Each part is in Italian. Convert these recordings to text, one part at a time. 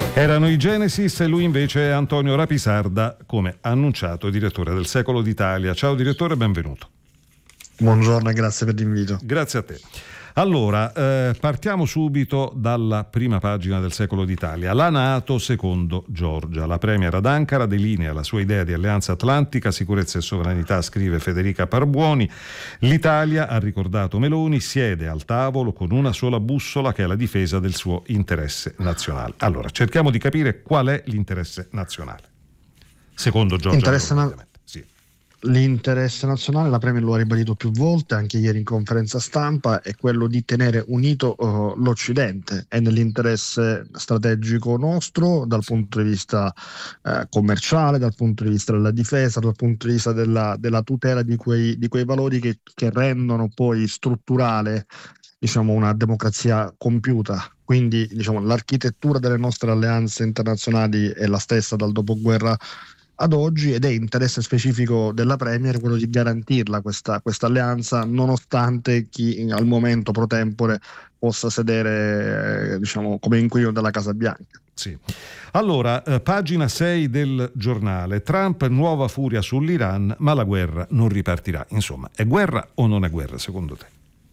Erano i Genesis e lui invece è Antonio Rapisarda, come annunciato, direttore del Secolo d'Italia. Ciao direttore, benvenuto. Buongiorno e grazie per l'invito. Grazie a te. Allora, partiamo subito dalla prima pagina del Secolo d'Italia. La NATO secondo Giorgia. La premier ad Ankara delinea la sua idea di alleanza atlantica, sicurezza e sovranità, scrive Federica Parbuoni. L'Italia, ha ricordato Meloni, siede al tavolo con una sola bussola, che è la difesa del suo interesse nazionale. Allora, cerchiamo di capire qual è l'interesse nazionale. Secondo Giorgia. L'interesse nazionale, la Premier lo ha ribadito più volte, anche ieri in conferenza stampa, è quello di tenere unito l'Occidente. È nell'interesse strategico nostro dal punto di vista commerciale, dal punto di vista della difesa, dal punto di vista della tutela di quei valori che rendono poi strutturale, diciamo, una democrazia compiuta. Quindi, diciamo, l'architettura delle nostre alleanze internazionali è la stessa dal dopoguerra ad oggi, ed è interesse specifico della Premier quello di garantirla questa alleanza, nonostante chi al momento pro tempore possa sedere diciamo come inquilino della Casa Bianca. Sì. Allora, pagina 6 del giornale. Trump, nuova furia sull'Iran, ma la guerra non ripartirà. Insomma, è guerra o non è guerra secondo te?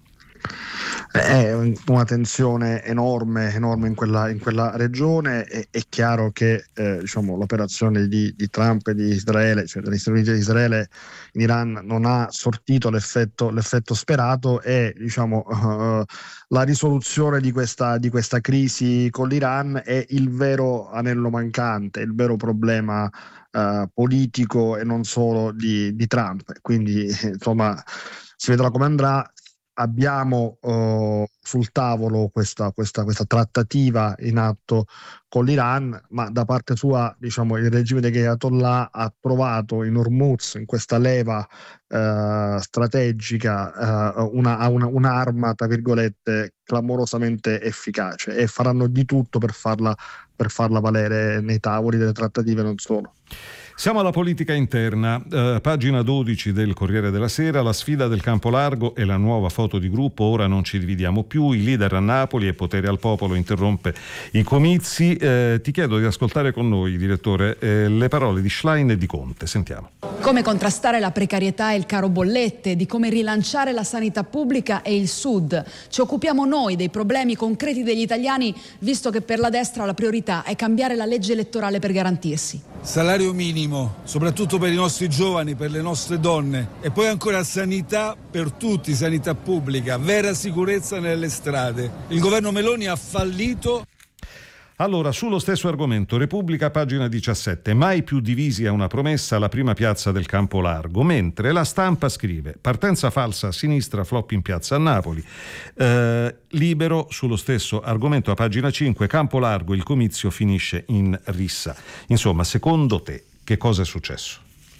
È una tensione enorme in quella regione. È chiaro che diciamo, l'operazione di Trump e di Israele, cioè degli Stati Uniti di Israele in Iran, non ha sortito l'effetto sperato, e diciamo la risoluzione di questa crisi con l'Iran è il vero anello mancante, il vero problema politico e non solo di Trump. Quindi insomma si vedrà come andrà. Abbiamo sul tavolo questa trattativa in atto con l'Iran, ma da parte sua, diciamo, il regime degli Ayatollah ha trovato in Hormuz, in questa leva strategica, un'arma, tra virgolette, clamorosamente efficace, e faranno di tutto per farla valere nei tavoli delle trattative, non solo. Siamo alla politica interna, pagina 12 del Corriere della Sera. La sfida del campo largo e la nuova foto di gruppo. Ora non ci dividiamo più, i leader a Napoli e potere al popolo interrompe i comizi. Ti chiedo di ascoltare con noi, direttore, le parole di Schlein e di Conte. Sentiamo. Come contrastare la precarietà e il caro bollette, di come rilanciare la sanità pubblica e il Sud. Ci occupiamo noi dei problemi concreti degli italiani, visto che per la destra la priorità è cambiare la legge elettorale per garantirsi. Salario minimo, soprattutto per i nostri giovani, per le nostre donne, e poi ancora sanità per tutti, sanità pubblica, vera sicurezza nelle strade. Il governo Meloni ha fallito. Allora, sullo stesso argomento, Repubblica, pagina 17. Mai più divisi a una promessa, la prima piazza del campo largo. Mentre La Stampa scrive: partenza falsa a sinistra, flop in piazza a Napoli. Libero, sullo stesso argomento, a pagina 5, campo largo, il comizio finisce in rissa. Insomma, secondo te, che cosa è successo?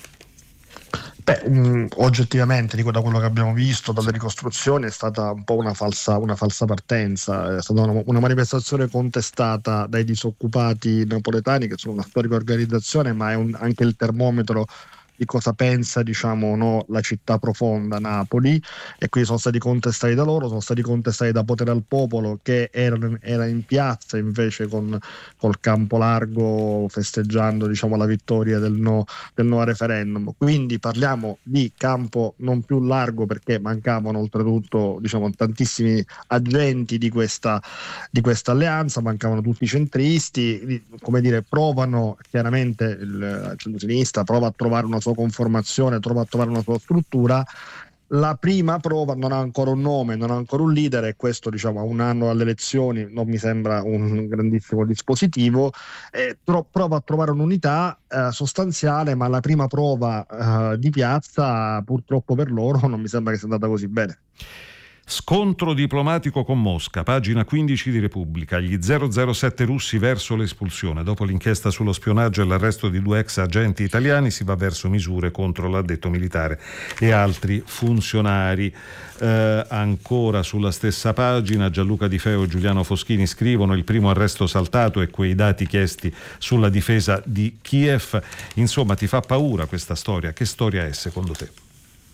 Oggettivamente, dico, da quello che abbiamo visto, dalle ricostruzioni, è stata un po' una falsa partenza. È stata una manifestazione contestata dai disoccupati napoletani, che sono una storica organizzazione, ma è anche il termometro di cosa pensa, diciamo, no, la città profonda, Napoli, e quindi sono stati contestati da loro, sono stati contestati da Potere al Popolo, che era in piazza invece col campo largo, festeggiando, diciamo, la vittoria del no al referendum. Quindi parliamo di campo non più largo, perché mancavano oltretutto, diciamo, tantissimi agenti di questa alleanza, mancavano tutti i centristi, come dire, provano chiaramente il centro-sinistra, prova a trovare una sua conformazione, trova a trovare una sua struttura. La prima prova non ha ancora un nome, non ha ancora un leader, e questo, diciamo, a un anno dalle elezioni non mi sembra un grandissimo dispositivo. Prova a trovare un'unità sostanziale, ma la prima prova di piazza, purtroppo per loro, non mi sembra che sia andata così bene. Scontro diplomatico con Mosca, pagina 15 di Repubblica. Gli 007 russi verso l'espulsione. Dopo l'inchiesta sullo spionaggio e l'arresto di 2 ex agenti italiani, si va verso misure contro l'addetto militare e altri funzionari. Ancora sulla stessa pagina, Gianluca Di Feo e Giuliano Foschini scrivono: il primo arresto saltato e quei dati chiesti sulla difesa di Kiev. Insomma, ti fa paura questa storia? Che storia è secondo te?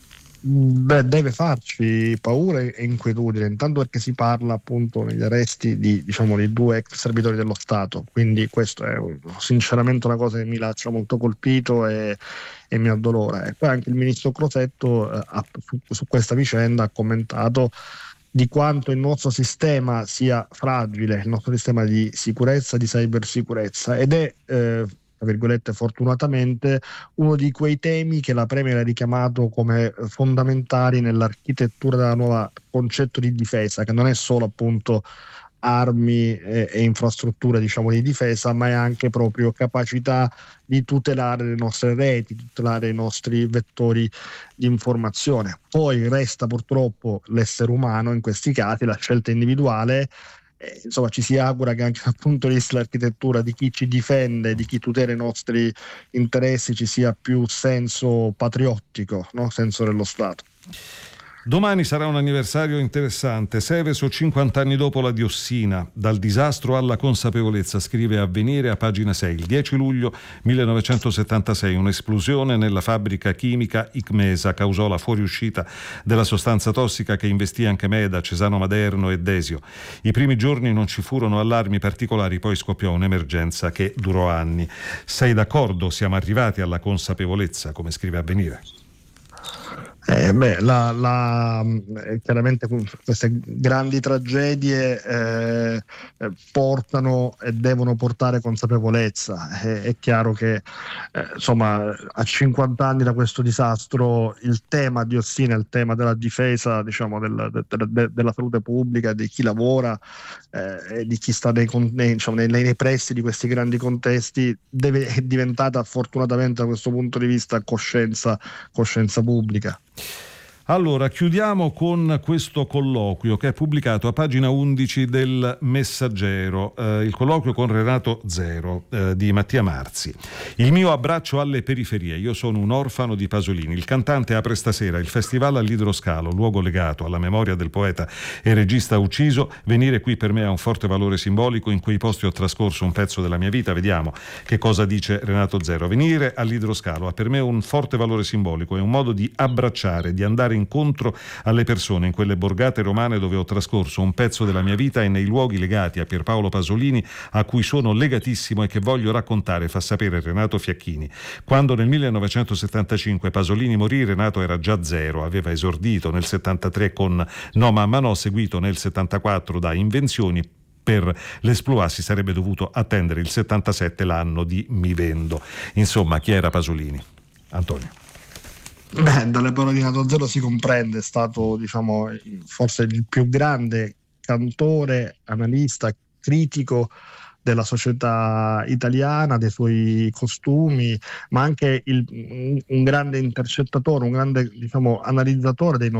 Deve farci paura e inquietudine, intanto perché si parla appunto negli arresti di 2 ex servitori dello Stato, quindi questo è sinceramente una cosa che mi lascia molto colpito e mi addolora. E poi anche il ministro Crosetto su questa vicenda ha commentato di quanto il nostro sistema sia fragile, il nostro sistema di sicurezza, di cybersicurezza, ed è tra virgolette fortunatamente uno di quei temi che la Premier ha richiamato come fondamentali nell'architettura del nuovo concetto di difesa, che non è solo appunto armi e infrastrutture di difesa, ma è anche proprio capacità di tutelare le nostre reti, tutelare i nostri vettori di informazione. Poi resta purtroppo l'essere umano in questi casi, la scelta individuale. Insomma, ci si augura che anche dal punto di vista dell'architettura di chi ci difende, di chi tutela i nostri interessi, ci sia più senso patriottico, no? Senso dello Stato. Domani sarà un anniversario interessante. Seveso 50 anni dopo la diossina, dal disastro alla consapevolezza, scrive Avvenire a pagina 6. Il 10 luglio 1976 un'esplosione nella fabbrica chimica Icmesa causò la fuoriuscita della sostanza tossica che investì anche Meda, Cesano Maderno e Desio. I primi giorni non ci furono allarmi particolari, poi scoppiò un'emergenza che durò anni. Sei d'accordo? Siamo arrivati alla consapevolezza, come scrive Avvenire. Chiaramente queste grandi tragedie portano e devono portare consapevolezza. È chiaro che a 50 anni da questo disastro il tema diossina, il tema della difesa della salute pubblica, di chi lavora, di chi sta nei pressi di questi grandi contesti è diventata fortunatamente da questo punto di vista coscienza pubblica. Allora, chiudiamo con questo colloquio che è pubblicato a pagina 11 del Messaggero, il colloquio con Renato Zero di Mattia Marzi. Il mio abbraccio alle periferie, io sono un orfano di Pasolini. Il cantante apre stasera il festival all'Idroscalo, luogo legato alla memoria del poeta e regista ucciso. Venire qui per me ha un forte valore simbolico, in quei posti ho trascorso un pezzo della mia vita. Vediamo che cosa dice Renato Zero. Venire all'Idroscalo ha per me un forte valore simbolico, è un modo di abbracciare, di andare incontro alle persone in quelle borgate romane dove ho trascorso un pezzo della mia vita e nei luoghi legati a Pierpaolo Pasolini, a cui sono legatissimo e che voglio raccontare, fa sapere Renato Fiacchini. Quando nel 1975 Pasolini morì, Renato era già Zero, aveva esordito nel 73 con No mamma no, seguito nel 74 da Invenzioni. Per l'esploit si sarebbe dovuto attendere il 77, l'anno di Mi Vendo. Insomma, chi era Pasolini? Antonio. Dalle parole di Renato Zero si comprende, è stato forse il più grande cantore, analista, critico della società italiana, dei suoi costumi, ma anche un grande intercettatore, un grande analizzatore del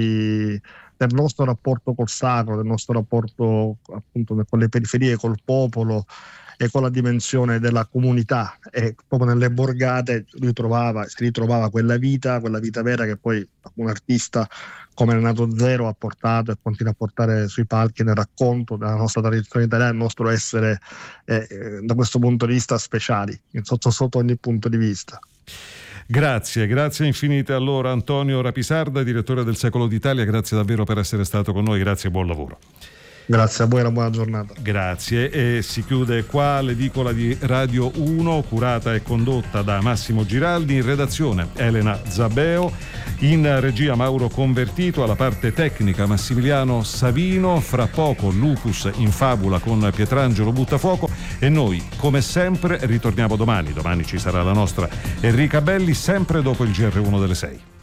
nostro rapporto col sacro, del nostro rapporto appunto con le periferie, col popolo e con la dimensione della comunità. E proprio nelle borgate si ritrovava quella vita vera che poi un artista come Renato Zero ha portato e continua a portare sui palchi nel racconto della nostra tradizione italiana, il nostro essere da questo punto di vista speciali, sotto ogni punto di vista. Grazie infinite allora Antonio Rapisarda, direttore del Secolo d'Italia, grazie davvero per essere stato con noi, grazie e buon lavoro. Grazie a voi, una buona giornata. Grazie, e si chiude qua l'edicola di Radio 1, curata e condotta da Massimo Giraldi, in redazione Elena Zabeo, in regia Mauro Convertito, alla parte tecnica Massimiliano Savino. Fra poco Lupus in fabula con Pietrangelo Buttafuoco e noi come sempre ritorniamo domani ci sarà la nostra Enrica Belli, sempre dopo il GR1 delle 6.